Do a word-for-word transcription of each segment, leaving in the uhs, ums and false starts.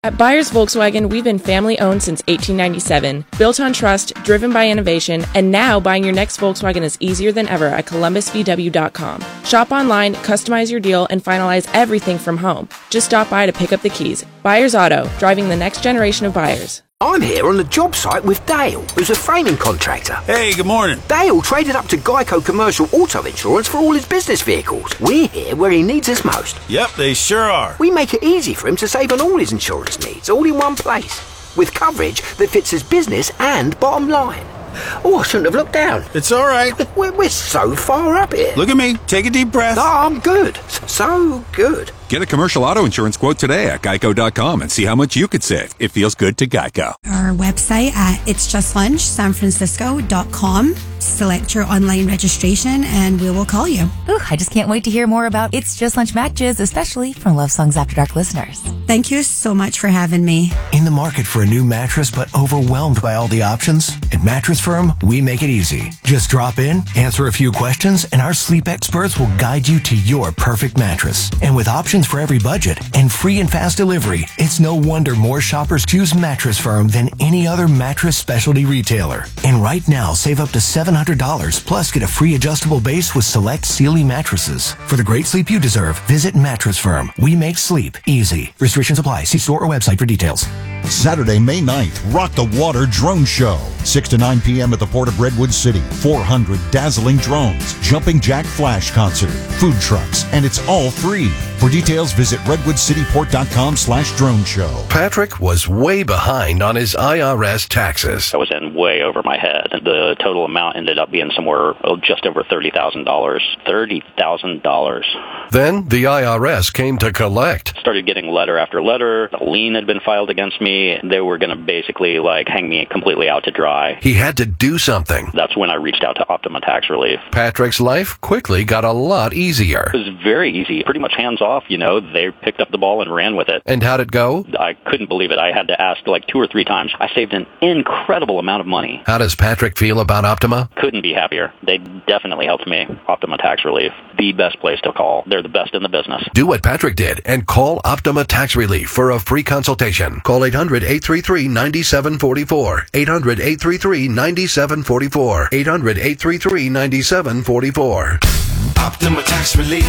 At Byers Volkswagen, we've been family-owned since eighteen ninety-seven, built on trust, driven by innovation, and now buying your next Volkswagen is easier than ever at columbus v w dot com. Shop online, customize your deal, and finalize everything from home. Just stop by to pick up the keys. Byers Auto, driving the next generation of buyers. I'm here on the job site with Dale, who's a framing contractor. Hey, good morning. Dale traded up to Geico Commercial Auto Insurance for all his business vehicles. We're here where he needs us most. Yep, they sure are. We make it easy for him to save on all his insurance needs, all in one place, with coverage that fits his business and bottom line. Oh, I shouldn't have looked down. It's all right. We're, we're so far up here. Look at me. Take a deep breath. Oh, I'm good. So good. Get a commercial auto insurance quote today at geico dot com and see how much you could save. It feels good to Geico. Our website at its just lunch san francisco dot com. Select your online registration and we will call you. Ooh, I just can't wait to hear more about It's Just Lunch matches, especially from Love Songs After Dark listeners. Thank you so much for having me. In the market for a new mattress but overwhelmed by all the options? At Mattress Firm, we make it easy. Just drop in, answer a few questions, and our sleep experts will guide you to your perfect mattress. And with options for every budget and free and fast delivery, it's no wonder more shoppers choose Mattress Firm than any other mattress specialty retailer. And right now, save up to seven hundred dollars plus get a free adjustable base with select Sealy mattresses. For the great sleep you deserve, visit Mattress Firm. We make sleep easy. Restrictions apply. See store or website for details. Saturday, May ninth, Rock the Water Drone Show. six to nine p.m. at the Port of Redwood City. four hundred dazzling drones, jumping jack flash concert, food trucks, and it's all free. For details, visit redwood city port dot com slash drone show. Patrick was way behind on his I R S taxes. I was in way over my head. The total amount ended up being somewhere oh, just over thirty thousand dollars. thirty thousand dollars. Then the I R S came to collect. Started getting letter after letter. A lien had been filed against me. They were going to basically like hang me completely out to dry. He had to do something. That's when I reached out to Optima Tax Relief. Patrick's life quickly got a lot easier. It was very easy. Pretty much hands off, you know. They picked up the ball and ran with it. And how'd it go? I couldn't believe it. I had to ask like two or three times. I saved an incredible amount of money. How does Patrick feel about Optima? Couldn't be happier. They definitely helped me. Optima Tax Relief, the best place to call. They're the best in the business. Do what Patrick did and call Optima Tax Relief for a free consultation. Call eight hundred, eight three three, nine seven four four. eight hundred, eight three three, nine seven four four. eight hundred, eight three three, nine seven four four. Optima Tax Relief.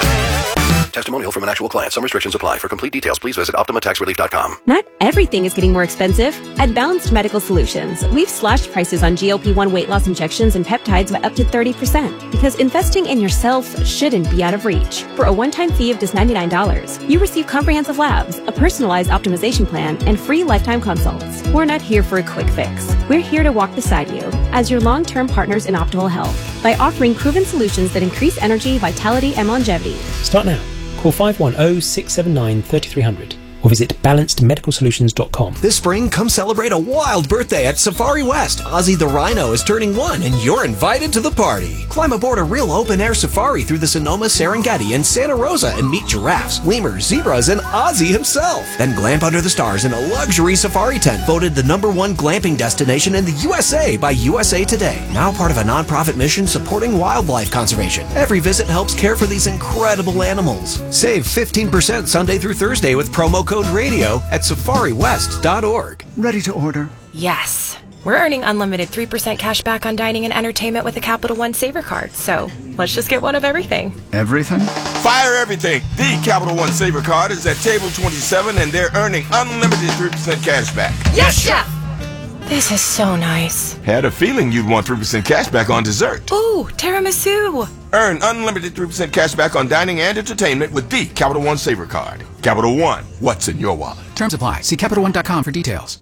Testimonial from an actual client. Some restrictions apply. For complete details, please visit optima tax relief dot com. Not everything is getting more expensive. At Balanced Medical Solutions, we've slashed prices on G L P one weight loss injections and peptides by up to thirty percent. Because investing in yourself shouldn't be out of reach. For a one-time fee of just ninety-nine dollars, you receive comprehensive labs, a personalized optimization plan, and free lifetime consults. We're not here for a quick fix. We're here to walk beside you as your long-term partners in optimal health by offering proven solutions that increase energy, vitality, and longevity. Start now. Call five one zero, six seven nine, three three zero zero or visit balanced medical solutions dot com. This spring, come celebrate a wild birthday at Safari West. Ozzy the Rhino is turning one, and you're invited to the party. Climb aboard a real open-air safari through the Sonoma, Serengeti, and Santa Rosa and meet giraffes, lemurs, zebras, and Ozzy himself. Then glamp under the stars in a luxury safari tent, voted the number one glamping destination in the U S A by U S A Today. Now part of a nonprofit mission supporting wildlife conservation. Every visit helps care for these incredible animals. Save fifteen percent Sunday through Thursday with promo code radio at safari west dot org. Ready to order? Yes. We're earning unlimited three percent cash back on dining and entertainment with a Capital One Saver card, so let's just get one of everything. Everything? Fire everything! The Capital One Saver card is at table twenty-seven and they're earning unlimited three percent cash back. Yes, Chef! This is so nice. Had a feeling you'd want three percent cash back on dessert. Ooh, tiramisu! Earn unlimited three percent cash back on dining and entertainment with the Capital One Saver card. Capital One, what's in your wallet? Terms apply. See capital one dot com for details.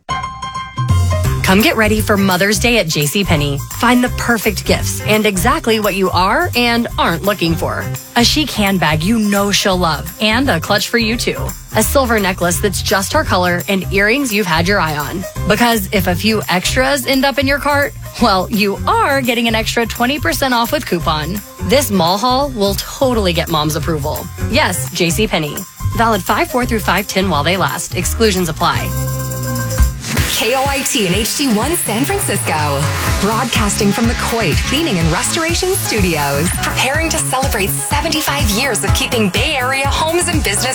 Come get ready for Mother's Day at JCPenney. Find the perfect gifts and exactly what you are and aren't looking for. A chic handbag you know she'll love and a clutch for you too. A silver necklace that's just her color and earrings you've had your eye on. Because if a few extras end up in your cart, well, you are getting an extra twenty percent off with coupon. This mall haul will totally get mom's approval. Yes, JCPenney. Valid five four through five ten while they last. Exclusions apply. K O I T and H D one San Francisco. Broadcasting from the Coit Cleaning and Restoration Studios. Preparing to celebrate seventy-five years of keeping Bay Area homes and business